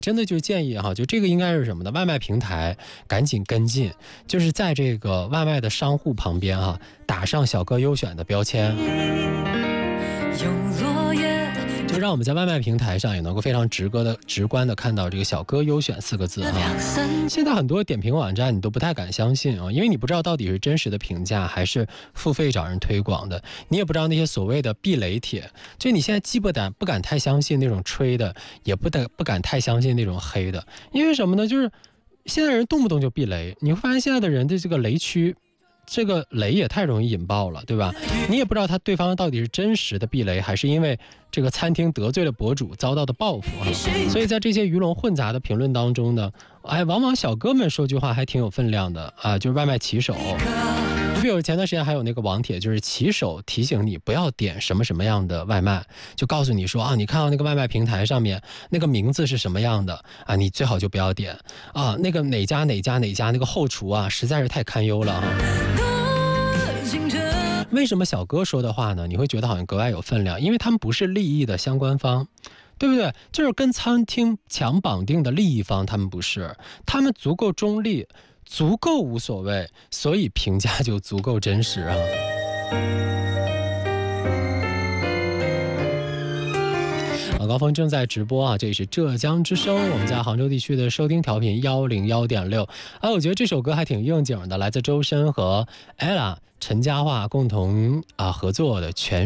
真的就建议哈，就这个应该是什么呢？外卖平台赶紧跟进，就是在这个外卖的商户旁边哈，打上小哥优选的标签。就让我们在外卖平台上也能够非常直观的看到这个小哥优选4个字啊。现在很多点评网站你都不太敢相信啊，因为你不知道到底是真实的评价还是付费找人推广的，你也不知道那些所谓的避雷帖，就你现在既不敢太相信那种吹的，也不敢太相信那种黑的，因为什么呢？就是现在人动不动就避雷，你会发现现在的人的这个雷区。这个雷也太容易引爆了，对吧？你也不知道对方到底是真实的避雷，还是因为这个餐厅得罪了博主遭到的报复啊。所以在这些鱼龙混杂的评论当中呢，往往小哥们说句话还挺有分量的啊，就是外卖骑手。比如前段时间还有那个网帖，就是骑手提醒你不要点什么什么样的外卖，就告诉你说啊，你看到那个外卖平台上面那个名字是什么样的啊，你最好就不要点啊，那个哪家那个后厨啊，实在是太堪忧了啊。为什么小哥说的话呢？你会觉得好像格外有分量，因为他们不是利益的相关方，对不对？就是跟餐厅强绑定的利益方，他们不是，他们足够中立，足够无所谓，所以评价就足够真实啊。高峰正在直播啊，这里是浙江之声，我们在杭州地区的收听调频101.6。我觉得这首歌还挺应景的，来自周深和 ella 陈嘉桦共同合作的全